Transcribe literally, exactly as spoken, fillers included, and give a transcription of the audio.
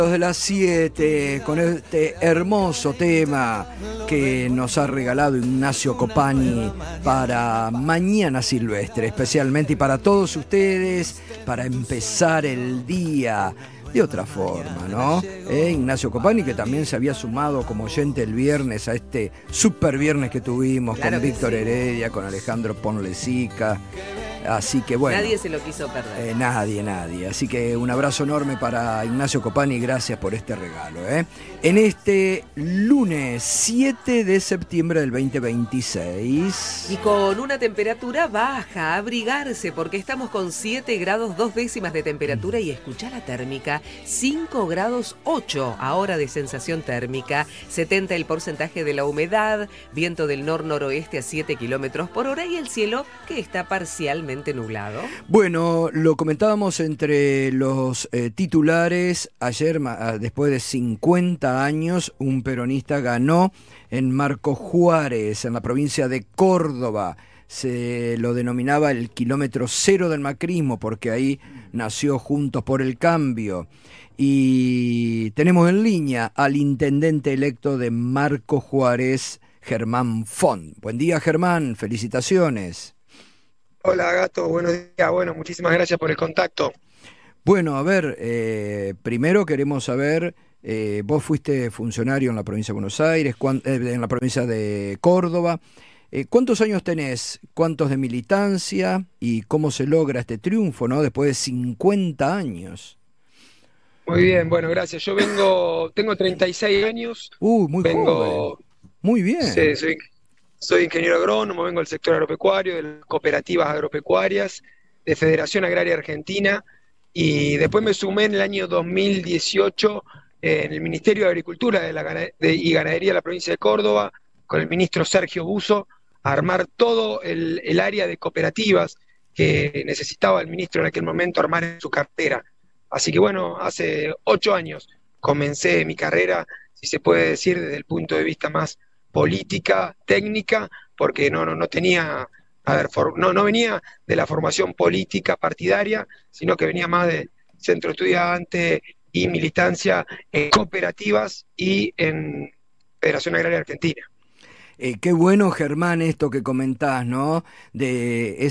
De las siete, con este hermoso tema que nos ha regalado Ignacio Copani para Mañana Silvestre, especialmente y para todos ustedes, para empezar el día de otra forma, ¿no? Eh, Ignacio Copani, que también se había sumado como oyente el viernes a este super viernes que tuvimos, claro, con Víctor sí. Heredia, con Alejandro Ponlecica. Así que bueno. Nadie se lo quiso perder. Eh, nadie, nadie. Así que un abrazo enorme para Ignacio Copani, gracias por este regalo. ¿eh? En este lunes siete de septiembre del veinte veintiséis. Y con una temperatura baja, abrigarse, porque estamos con siete grados dos décimas de temperatura y escuchá la térmica, cinco grados ocho ahora de sensación térmica, setenta el porcentaje de la humedad, viento del nor-noroeste a siete kilómetros por hora y el cielo que está parcialmente nublado. Bueno, lo comentábamos entre los eh, titulares. Ayer, ma, después de cincuenta años, un peronista ganó en Marcos Juárez, en la provincia de Córdoba. Se lo denominaba el kilómetro cero del macrismo, porque ahí nació Juntos por el Cambio. Y tenemos en línea al intendente electo de Marcos Juárez, Germán Font. Buen día, Germán, felicitaciones. Hola Gato, buenos días. Bueno, muchísimas gracias por el contacto. Bueno, a ver, eh, primero queremos saber, eh, vos fuiste funcionario en la provincia de Buenos Aires, cuan, eh, en la provincia de Córdoba. Eh, ¿Cuántos años tenés? ¿Cuántos de militancia? ¿Y cómo se logra este triunfo, ¿no? Después de cincuenta años. Muy bien, bueno, gracias. Yo vengo, tengo treinta y seis años. Uy, uh, muy vengo, joven. Muy bien. Sí, soy... Soy ingeniero agrónomo, vengo del sector agropecuario, de las cooperativas agropecuarias, de Federación Agraria Argentina, y después me sumé en el año dos mil dieciocho eh, en el Ministerio de Agricultura de la, de, y Ganadería de la provincia de Córdoba, con el ministro Sergio Busso, a armar todo el, el área de cooperativas que necesitaba el ministro en aquel momento armar en su cartera. Así que bueno, hace ocho años comencé mi carrera, si se puede decir, desde el punto de vista más política, técnica, porque no, no, no tenía, a ver, for, no, no venía de la formación política partidaria, sino que venía más de centro estudiante y militancia en cooperativas y en Federación Agraria Argentina. Eh, qué bueno, Germán, esto que comentás, ¿no? De